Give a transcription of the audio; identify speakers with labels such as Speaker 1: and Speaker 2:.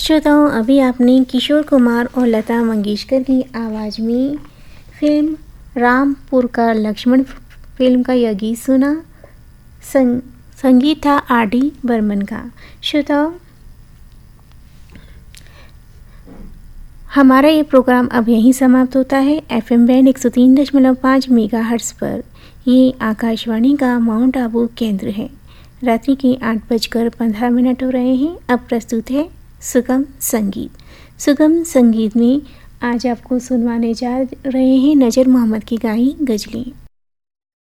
Speaker 1: श्रोताओं, अभी आपने किशोर कुमार और लता मंगेशकर की आवाज़ में फिल्म रामपुर का लक्ष्मण फिल्म का यह गीत सुना। संगीत था R.D. बर्मन का। श्रोताओं, हमारा ये प्रोग्राम अब यहीं समाप्त होता है। FM बैंड 103.5 मेगाहर्ट्ज़ पर ये आकाशवाणी का माउंट आबू केंद्र है। रात्रि के 8:15 हो रहे हैं। अब प्रस्तुत है सुगम संगीत। सुगम संगीत में आज आपको सुनवाने जा रहे हैं नज़र मोहम्मद की गाई गज़लें।